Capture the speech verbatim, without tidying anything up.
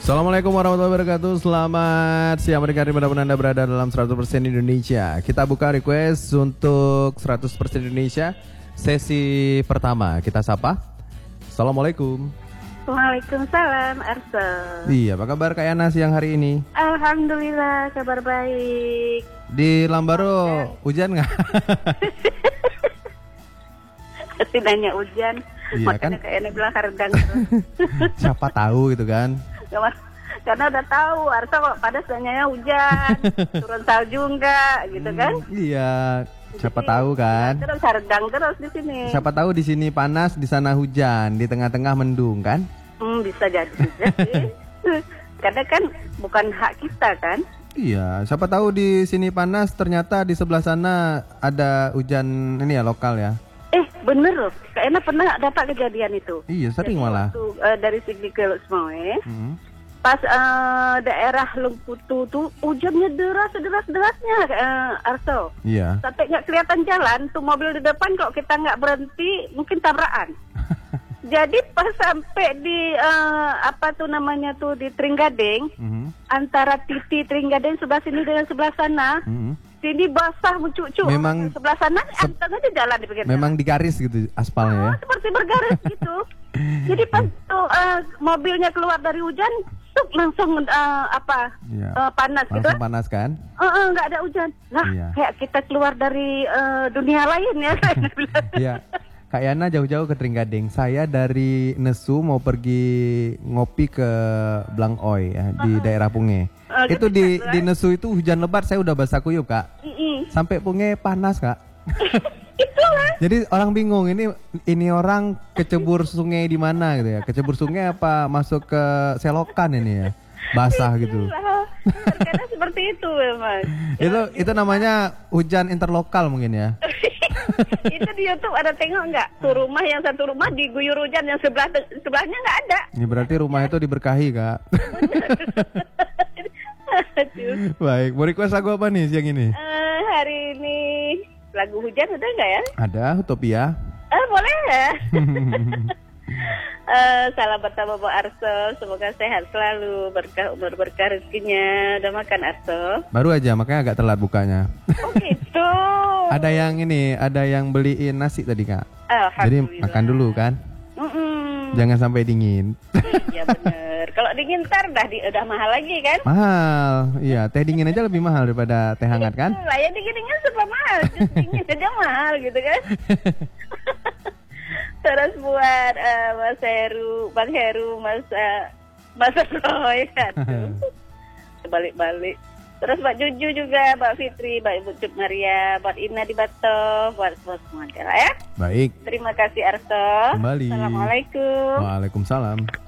Assalamualaikum warahmatullahi wabarakatuh. Selamat siang mereka dimanapun Anda berada dalam seratus persen Indonesia. Kita buka request untuk seratus persen Indonesia. Sesi pertama kita sapa. Assalamualaikum. Waalaikumsalam Arso. Iya, apa kabar Kak Yana siang hari ini? Alhamdulillah kabar baik. Di Lambaro hujan nggak? Pasti nanya hujan. Iya, makanya kan? kayaknya bilang hardang. Siapa tahu gitu kan? Karena udah tahu Arso kok pada sebenarnya hujan, turun salju enggak gitu kan? Hmm, iya, siapa Jadi, tahu kan? ya, terus hardang terus di sini. Siapa tahu di sini panas, di sana hujan, di tengah-tengah mendung kan? Hmm, bisa jadi juga sih. Karena kan bukan hak kita kan? Iya, siapa tahu di sini panas, ternyata di sebelah sana ada hujan ini ya lokal ya. Eh bener loh, kayaknya pernah dapat kejadian itu. Iya, sering Jadi malah. waktu, uh, dari sini ke Semoe, Hmm. pas uh, daerah Lengkutu tuh hujannya deras, deras, derasnya uh, Arso. Iya. Sampai nggak kelihatan jalan, tuh mobil di depan kok kita nggak berhenti, mungkin tabrakan. Jadi pas sampai di uh, apa tuh namanya tuh di Trenggading, Mhm. antara titik Trenggading sebelah sini dengan sebelah sana, Mhm. sini basah mencucuk. Memang sebelah sana se- antara aja jalan di pinggir Memang digaris gitu aspalnya ya. Oh, seperti bergaris gitu. Jadi pas tuh, uh, mobilnya keluar dari hujan, tuh langsung uh, apa Iya. uh, panas gitu. Langsung panas kan? Uh, uh, nggak ada hujan. Nah, Iya. kayak kita keluar dari uh, dunia lain ya. Saya bilang. Iya. Kak Yana jauh-jauh ke Trenggading. Saya dari Nesu mau pergi ngopi ke Blangoi ya di daerah Punge. Oh, Itu gitu di kan, di Nesu itu hujan lebat, saya udah basah kuyup, Kak. Mm-mm. Sampai Punge panas, Kak. Itulah. Jadi orang bingung ini ini orang kecebur sungai di mana gitu ya. Kecebur sungai apa masuk ke selokan ini ya. Basah gitu. Itulah. Terkadang seperti itu memang. Itu itu namanya hujan interlokal mungkin ya. Itu di YouTube ada tengok nggak? Tuh rumah yang satu rumah diguyur hujan, yang sebelah sebelahnya nggak ada. Ini berarti rumah itu diberkahi, Kak. Aduh. Baik, mau request lagu apa nih siang ini? Eh, hari ini lagu hujan ada nggak ya? Ada Utopia. Eh boleh ya. Eh, salam pertama buat Arso, semoga sehat selalu, berkah umur berkah rezekinya. Udah makan Arso? Baru aja, makanya agak telat bukanya. Oh gitu. Ada yang ini, ada yang beliin nasi tadi, Kak. Jadi Alhamdulillah. makan dulu kan. Mm-mm. Jangan sampai dingin. Iya bener. Kalau dingin ntar udah, di, udah mahal lagi kan? Mahal. Iya, teh dingin aja lebih mahal daripada teh hangat kan? Lah ya dingin-dingin serba mahal, jus dingin aja mahal gitu kan? Terus buat uh, Mas Heru, Bang Heru, Mas uh, Mas Roy, aduh, balik-balik. Terus Mbak Juju juga, Mbak Fitri, Mbak Ibu Cuk Maria, buat Ina di Bato, buat semua semuanya lah ya. Baik. Terima kasih Arso. Kembali. Assalamualaikum. Waalaikumsalam.